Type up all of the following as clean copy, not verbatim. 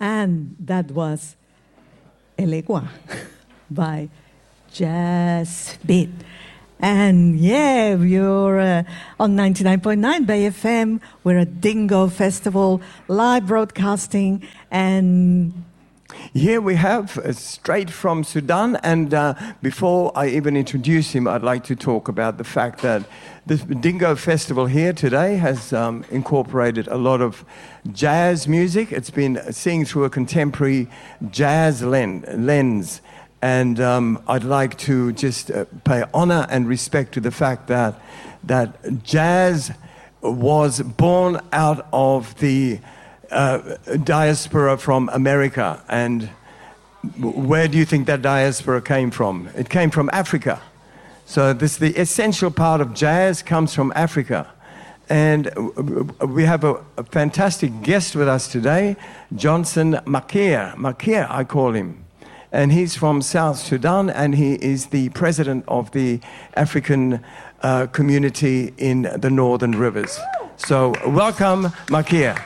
And that was Elegua by Jazz Beat. And yeah, you're on 99.9 Bay FM. We're at Dingo Festival, live broadcasting, and here we have straight from Sudan. And before I even introduce him, I'd like to talk about the fact that the Dingo Festival here today has incorporated a lot of jazz music. It's been seen through a contemporary jazz lens. And I'd like to just pay honor and respect to the fact that jazz was born out of the diaspora from America. And where do you think that diaspora came from? It came from Africa. So the essential part of jazz comes from Africa. And we have a fantastic guest with us today, Johnson Makir. Makir, I call him. And he's from South Sudan, and he is the president of the African community in the Northern Rivers. So welcome, Makir.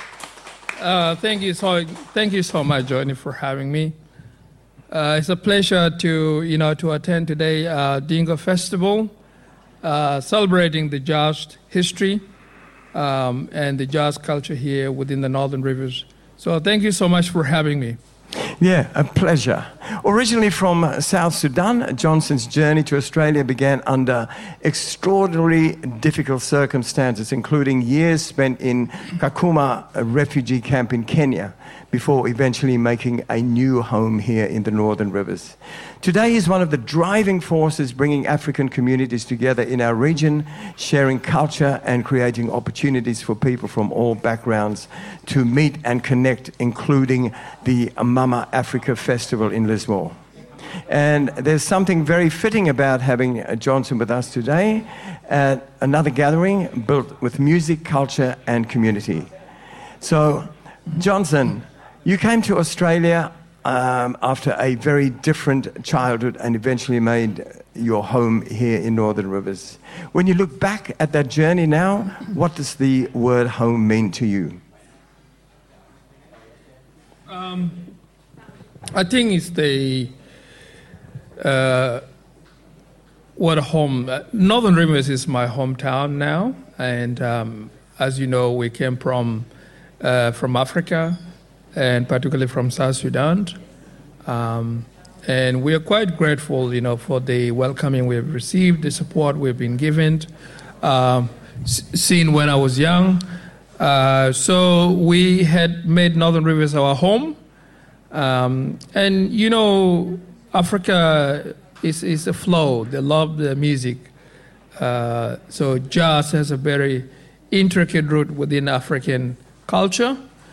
Thank you so much, Johnny, for having me. It's a pleasure to attend today Dingo Festival, celebrating the jazz history and the jazz culture here within the Northern Rivers. So thank you so much for having me. Yeah, a pleasure. Originally from South Sudan, Johnson's journey to Australia began under extraordinarily difficult circumstances, including years spent in Kakuma, a refugee camp in Kenya, before eventually making a new home here in the Northern Rivers. Today he's one of the driving forces bringing African communities together in our region, sharing culture and creating opportunities for people from all backgrounds to meet and connect, including the Mama Africa Festival in Lismore. And there's something very fitting about having Johnson with us today at another gathering built with music, culture, and community. So, Johnson, you came to Australia after a very different childhood and eventually made your home here in Northern Rivers. When you look back at that journey now, what does the word home mean to you? I think it's the word home. Northern Rivers is my hometown now, and as you know, we came from Africa, and particularly from South Sudan. And we are quite grateful, for the welcoming we've received, the support we've been given, seen when I was young. So we had made Northern Rivers our home. And, Africa is a flow. They love the music. So jazz has a very intricate root within African culture.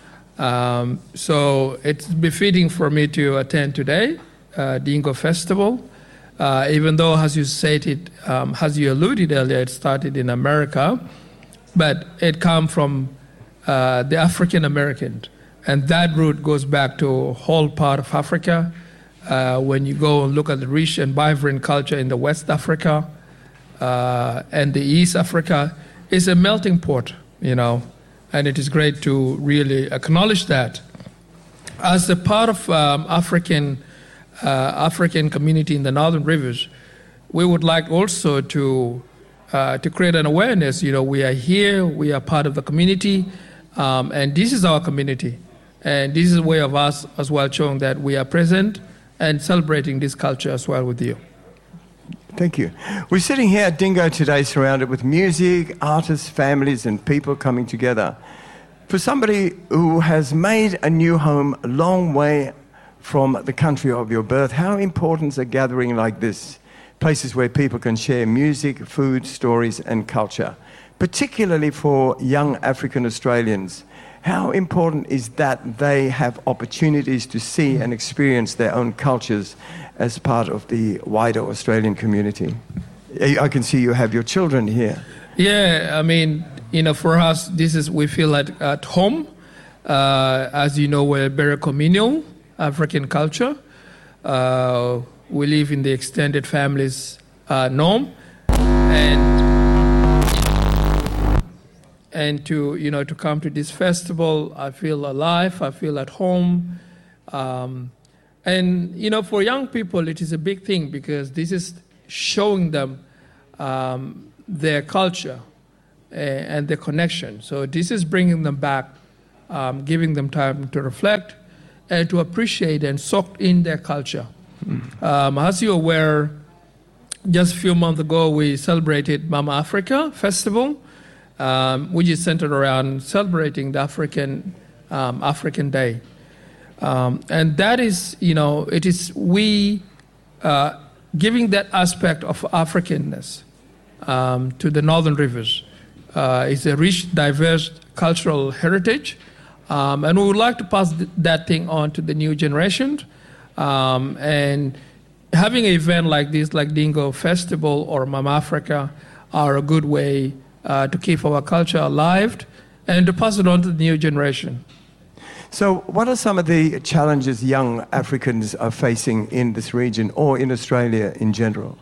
So it's befitting for me to attend today, Dingo Festival, even though, as you said, as you alluded earlier, it started in America, but it comes from the African American, and that root goes back to a whole part of Africa. When you go and look at the rich and vibrant culture in the West Africa and the East Africa, it's a melting pot, and it is great to really acknowledge that. As a part of African community in the Northern Rivers, we would like also to create an awareness. We are here, we are part of the community, and this is our community. And this is a way of us as well showing that we are present and celebrating this culture as well with you. Thank you. We're sitting here at Dingo today surrounded with music, artists, families, and people coming together. For somebody who has made a new home a long way from the country of your birth, how important is a gathering like this? Places where people can share music, food, stories, and culture. Particularly for young African Australians, how important is that they have opportunities to see and experience their own cultures as part of the wider Australian community? I can see you have your children here. Yeah, for us, we feel at home. As you know, we're very communal African culture. We live in the extended families norm, and to come to this festival, I feel alive, I feel at home. And for young people, it is a big thing because this is showing them their culture and their connection. So this is bringing them back, giving them time to reflect and to appreciate and soak in their culture. As you're aware, just a few months ago, we celebrated Mama Africa Festival, which is centered around celebrating the African Day. And that is, it is we giving that aspect of Africanness to the Northern Rivers. It's a rich, diverse cultural heritage, and we would like to pass that thing on to the new generation. And having an event like this, like Dingo Festival or Mama Africa, are a good way to keep our culture alive and to pass it on to the new generation. So what are some of the challenges young Africans are facing in this region or in Australia in general?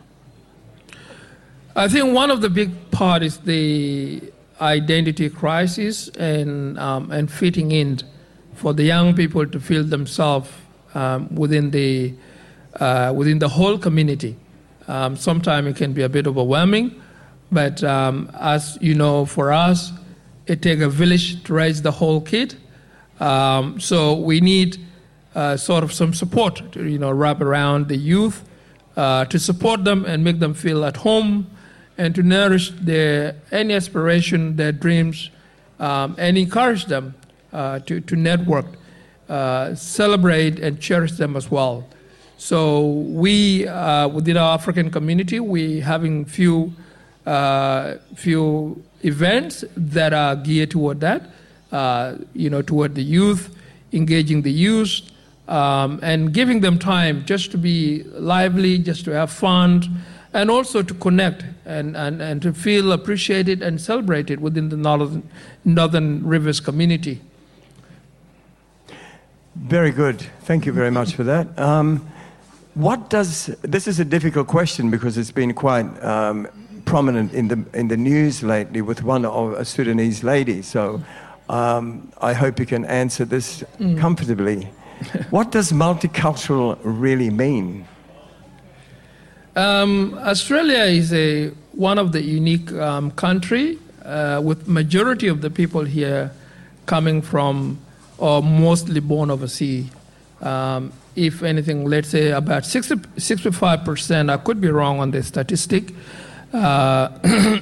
I think one of the big part is the identity crisis and fitting in for the young people to feel themselves within the whole community. Sometimes it can be a bit overwhelming, but as you know, for us, it takes a village to raise the whole kid. So we need sort of some support to wrap around the youth to support them and make them feel at home and to nourish their any aspiration, their dreams, and encourage them to network, celebrate and cherish them as well. So we within our African community, we having few events that are geared toward that. Toward the youth, engaging the youth, and giving them time just to be lively, just to have fun, and also to connect and to feel appreciated and celebrated within the Northern Rivers community. Very good. Thank you very much for that. This is a difficult question because it's been quite prominent in the news lately with one of a Sudanese lady. So I hope you can answer this comfortably. What does multicultural really mean? Australia is one of the unique country with majority of the people here coming from or mostly born overseas. If anything, let's say about 65%, I could be wrong on the statistic, have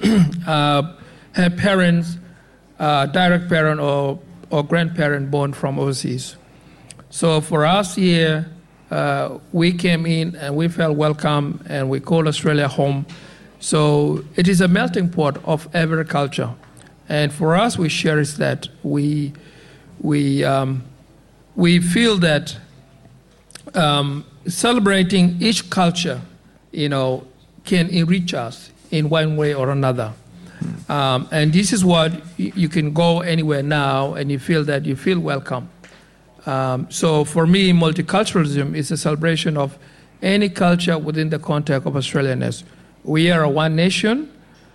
parents, direct parent or grandparent born from overseas. So for us here, we came in and we felt welcome and we call Australia home. So it is a melting pot of every culture. And for us, we cherish that. We feel that celebrating each culture, can enrich us in one way or another. And this is what you can go anywhere now and you feel welcome. So for me, multiculturalism is a celebration of any culture within the context of Australianness. We are a one nation,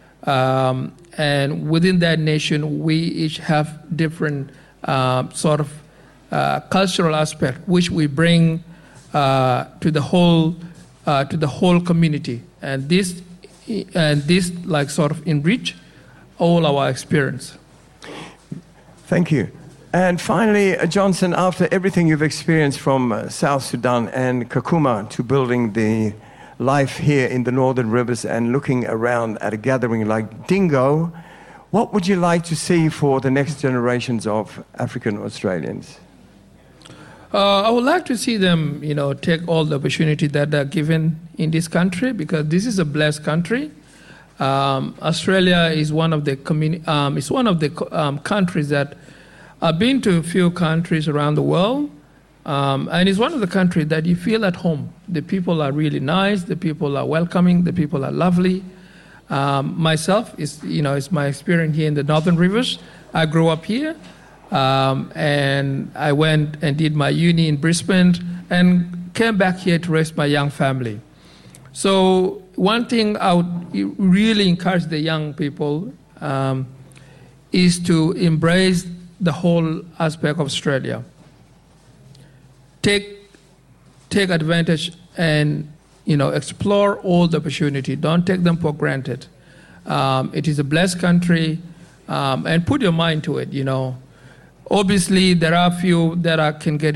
and within that nation, we each have different sort of cultural aspect, which we bring to the whole community, and this like sort of enrich all our experience. Thank you. And finally, Johnson, after everything you've experienced from South Sudan and Kakuma to building the life here in the Northern Rivers and looking around at a gathering like Dingo, what would you like to see for the next generations of African Australians? I would like to see them, take all the opportunity that are given in this country, because this is a blessed country. Australia is one of the countries that I've been to a few countries around the world, and it's one of the countries that you feel at home. The people are really nice. The people are welcoming. The people are lovely. Myself, it's my experience here in the Northern Rivers. I grew up here. And I went and did my uni in Brisbane and came back here to raise my young family. So one thing I would really encourage the young people is to embrace the whole aspect of Australia. Take advantage and explore all the opportunity. Don't take them for granted. It is a blessed country, and put your mind to it. Obviously, there are few that can get